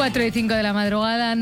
4 y 5 de la madrugada,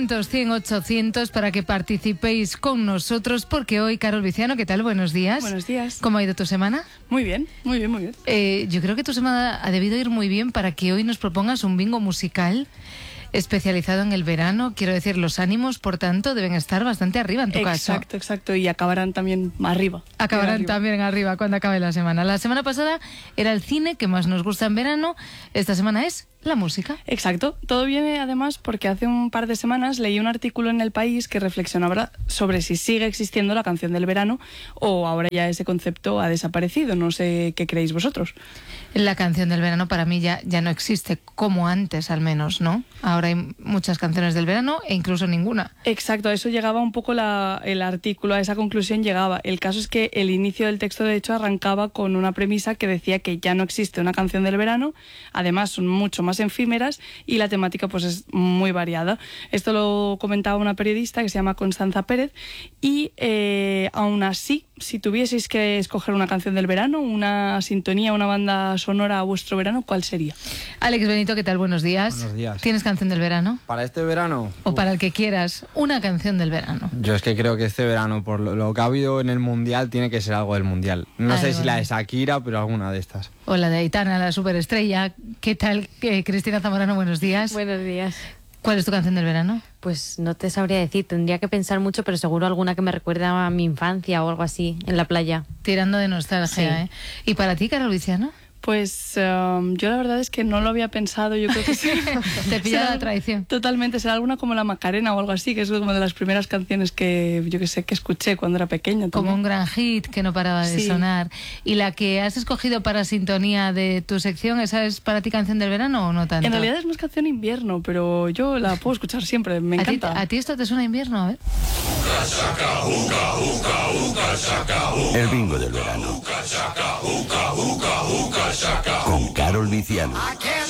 900-100-800 para que participéis con nosotros, porque hoy, Carol Viciano, ¿qué tal? Buenos días. Buenos días. ¿Cómo ha ido tu semana? Muy bien, muy bien, muy bien. Yo creo que tu semana ha debido ir muy bien para que hoy nos propongas un bingo musical especializado en el verano. Quiero decir, los ánimos, por tanto, deben estar bastante arriba en tu caso. Exacto. Y acabarán también arriba. Acabarán también arriba cuando acabe la semana. La semana pasada era el cine, que más nos gusta en verano. Esta semana es la música. Exacto. Todo viene además porque hace un par de semanas leí un artículo en El País que reflexionaba sobre si sigue existiendo la canción del verano o ahora ya ese concepto ha desaparecido. No sé qué creéis vosotros. La canción del verano para mí ya no existe, como antes al menos, ¿no? Ahora hay muchas canciones del verano e incluso ninguna. Exacto, a eso llegaba un poco el artículo, a esa conclusión llegaba. El caso es que el inicio del texto, de hecho, arrancaba con una premisa que decía que ya no existe una canción del verano, además son mucho más efímeras y la temática pues es muy variada. Esto lo comentaba una periodista que se llama Constanza Pérez y aún así, si tuvieseis que escoger una canción del verano, una sintonía, una banda sonora a vuestro verano, ¿cuál sería? Alex Benito, ¿qué tal? Buenos días. Buenos días. ¿Tienes canción del verano? ¿Para este verano? O para el que quieras, una canción del verano. Yo es que creo que este verano, por lo que ha habido en el Mundial, tiene que ser algo del Mundial. No sé si la de Shakira, pero alguna de estas. O la de Aitana, la superestrella. ¿Qué tal, Cristina Zamorano? Buenos días. Buenos días. ¿Cuál es tu canción del verano? Pues no te sabría decir, tendría que pensar mucho, pero seguro alguna que me recuerda a mi infancia o algo así, en la playa. Tirando de nostalgia, Sí. ¿Y para ti, Carol Viciano? Pues yo la verdad es que no lo había pensado. Yo creo que te pilla la traición. Totalmente, será alguna como la Macarena o algo así, que es como de las primeras canciones que yo que sé que escuché cuando era pequeña. Como un gran hit que no paraba de sonar. ¿Y la que has escogido para sintonía de tu sección, esa es para ti canción del verano o no tanto? En realidad es más canción invierno, pero yo la puedo escuchar siempre, me encanta. ¿A ti esto te suena invierno? A ver. El bingo del verano. Con Carol Viciano.